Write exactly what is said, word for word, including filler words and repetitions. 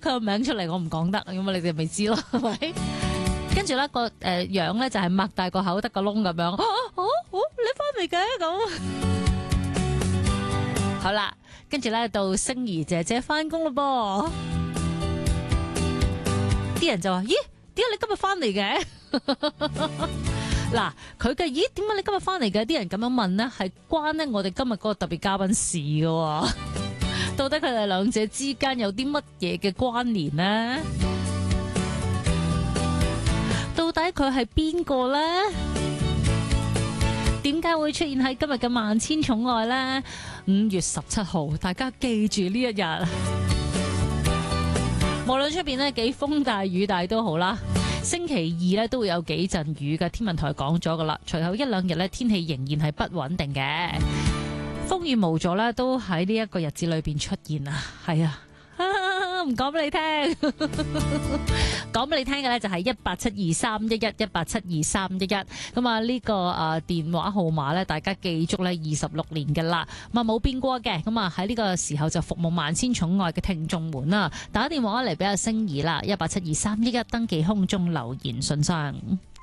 個名出嚟，我唔講得，咁啊你哋咪知咯，係咪？跟住咧個誒樣咧就係擘大個口得個窿咁樣，哦哦哦，你翻嚟嘅咁。好啦，跟住咧到星兒姐姐翻工咯噃，啲人就話：咦，點解你今日翻嚟嘅？嗱，佢嘅咦，點解你今日翻嚟嘅？啲人咁樣問呢，係關呢我哋今日嗰個特別嘉賓事嘅。到底佢哋兩者之間有啲乜嘢嘅關聯呢？到底佢係邊個呢？點解會出現喺今日嘅萬千寵愛呢？五月十七號，大家記住呢一日。無論出邊呢幾風大雨大都好啦，星期二呢都會有幾陣雨嘅。天文台講咗噶啦，隨後一兩日呢天氣仍然係不穩定嘅，風雨無阻呢都喺呢一個日子裏邊出現啊。係啊。唔講俾你聽，講俾你聽嘅咧就係一八七二三一一一八七二三一一，咁啊呢個誒電話號碼咧，大家記足咧二十六年嘅啦，咁啊冇變過嘅，咁啊喺呢個時候就服務萬千寵愛嘅聽眾們啦，打電話嚟俾阿星兒啦，一八七二三一一登記空中留言信箱。